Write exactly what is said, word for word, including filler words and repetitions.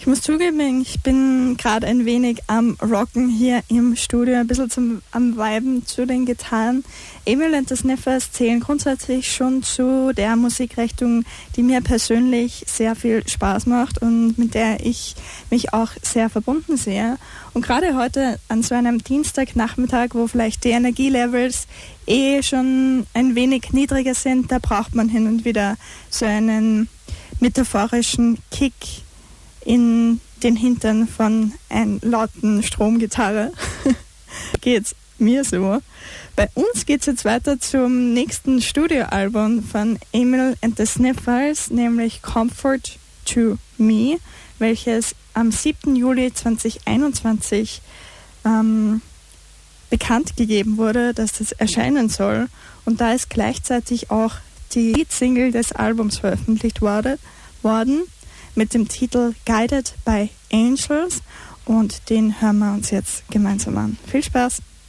Ich muss zugeben, ich bin gerade ein wenig am Rocken hier im Studio, ein bisschen zum, am Viben zu den Gitarren. Emil and the Sniffers zählen grundsätzlich schon zu der Musikrichtung, die mir persönlich sehr viel Spaß macht und mit der ich mich auch sehr verbunden sehe. Und gerade heute an so einem Dienstagnachmittag, wo vielleicht die Energielevels eh schon ein wenig niedriger sind, da braucht man hin und wieder so einen metaphorischen Kick in den Hintern von einer lauten Stromgitarre. Geht's mir so. Bei uns geht's jetzt weiter zum nächsten Studioalbum von Emil and the Sniffers, nämlich Comfort to Me, welches am siebten Juli zweitausendeinundzwanzig ähm, bekannt gegeben wurde, dass das erscheinen soll. Und da ist gleichzeitig auch die Leadsingle des Albums veröffentlicht wurde, worden, mit dem Titel Guided by Angels, und den hören wir uns jetzt gemeinsam an. Viel Spaß!